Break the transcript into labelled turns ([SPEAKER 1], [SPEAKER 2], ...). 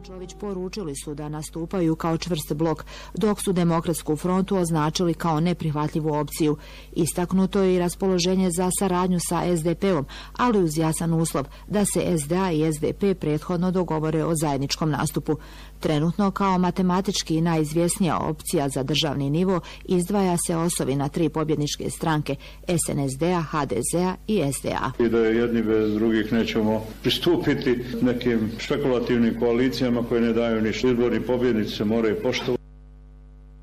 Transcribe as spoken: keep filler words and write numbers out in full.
[SPEAKER 1] Čović poručili su da nastupaju kao čvrst blok, dok su Demokratsku frontu označili kao neprihvatljivu opciju. Istaknuto je i raspoloženje za saradnju sa es de pe-om, ali uz jasan uslov da se es de a i es de pe prethodno dogovore o zajedničkom nastupu. Trenutno kao matematički najizvjesnija opcija za državni nivo izdvaja se osovina tri pobjedničke stranke es en es de a, ha de ze a i es de a.
[SPEAKER 2] I da je jedni bez drugih nećemo pristupiti nekim špekulativnim koalicijama koje ne daju ništa. Izborni pobjednici se moraju poštovati.